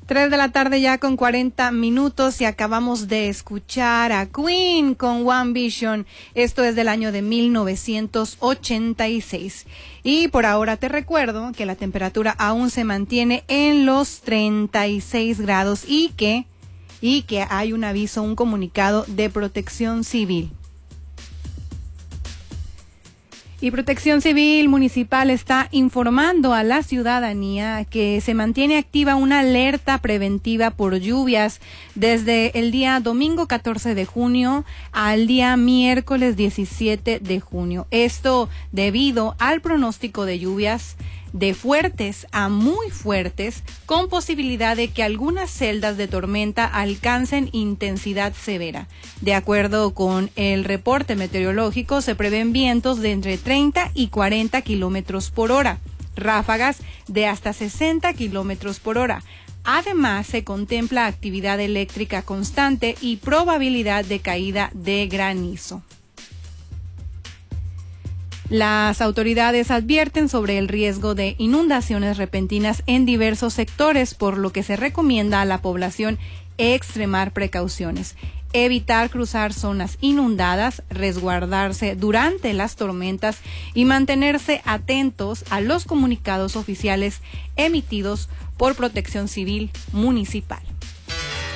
3 de la tarde ya con 40 minutos y acabamos de escuchar a Queen con One Vision. Esto es del año de 1986. Y por ahora te recuerdo que la temperatura aún se mantiene en los 36 grados y que hay un aviso, un comunicado de Protección Civil. Y Protección Civil Municipal está informando a la ciudadanía que se mantiene activa una alerta preventiva por lluvias desde el día domingo 14 de junio al día miércoles 17 de junio. Esto debido al pronóstico de lluvias de fuertes a muy fuertes, con posibilidad de que algunas celdas de tormenta alcancen intensidad severa. De acuerdo con el reporte meteorológico, se prevén vientos de entre 30 y 40 kilómetros por hora, ráfagas de hasta 60 kilómetros por hora. Además, se contempla actividad eléctrica constante y probabilidad de caída de granizo. Las autoridades advierten sobre el riesgo de inundaciones repentinas en diversos sectores, por lo que se recomienda a la población extremar precauciones, evitar cruzar zonas inundadas, resguardarse durante las tormentas y mantenerse atentos a los comunicados oficiales emitidos por Protección Civil Municipal.